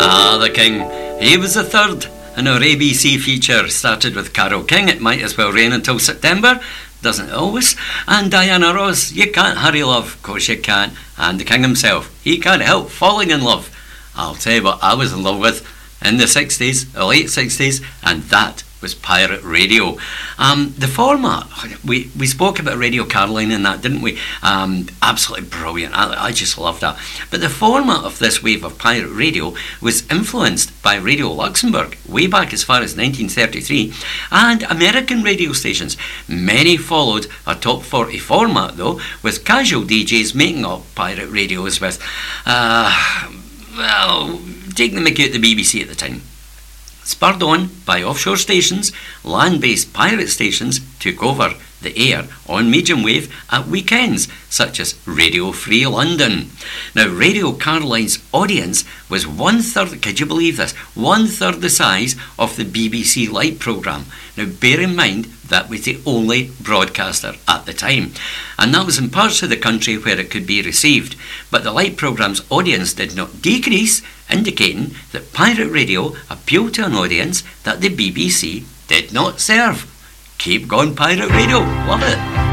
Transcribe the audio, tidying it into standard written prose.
The King. He was the third in our ABC feature. Started with Carole King, It Might As Well Rain Until September, doesn't it always? And Diana Ross, You Can't Hurry Love, of course you can't. And the King himself, he can't help falling in love. I'll tell you what I was in love with in the 60s, the late 60s, and that was pirate radio. The format, we spoke about Radio Caroline and that, didn't we? Absolutely brilliant. I just love that. But the format of this wave of pirate radio was influenced by Radio Luxembourg way back as far as 1933 and American radio stations. Many followed a top 40 format though, with casual DJs making up pirate radios with, taking the mickey at the BBC at the time. Spurred on by offshore stations, land-based pirate stations took over the air on medium wave at weekends, such as Radio Free London. Now, Radio Caroline's audience was 1/3, could you believe this, 1/3 the size of the BBC Light programme. Now, bear in mind, that was the only broadcaster at the time. And that was in parts of the country where it could be received. But the Light programme's audience did not decrease, indicating that pirate radio appealed to an audience that the BBC did not serve. Keep going, pirate radio. Love it.